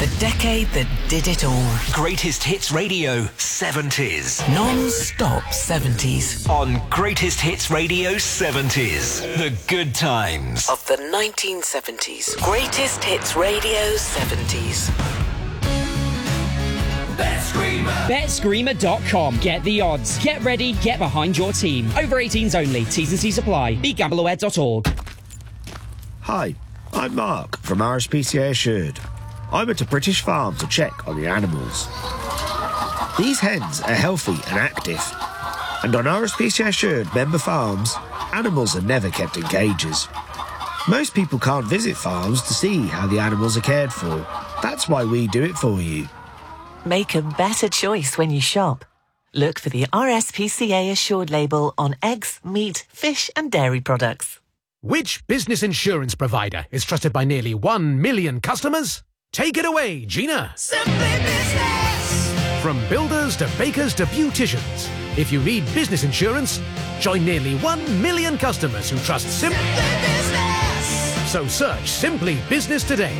The decade that did it all. Greatest Hits Radio 70s. Non-stop 70s. On Greatest Hits Radio 70s. The good times. Of the 1970s. Greatest Hits Radio 70s. BetScreamer.com. Get the odds. Get ready, get behind your team. Over 18s only. T's and C's apply. BeGambleAware.org. Hi, I'm Mark from RSPCA Assured. I went to British Farm to check on the animals. These hens are healthy and active. And on RSPCA Assured member farms, animals are never kept in cages. Most people can't visit farms to see how the animals are cared for. That's why we do it for you. Make a better choice when you shop. Look for the RSPCA Assured label on eggs, meat, fish and dairy products. Which business insurance provider is trusted by nearly 1 million customers? Take it away, Gina. Simply Business. From builders to bakers to beauticians. If you need business insurance, join nearly 1 million customers who trust Simply Business. So search Simply Business today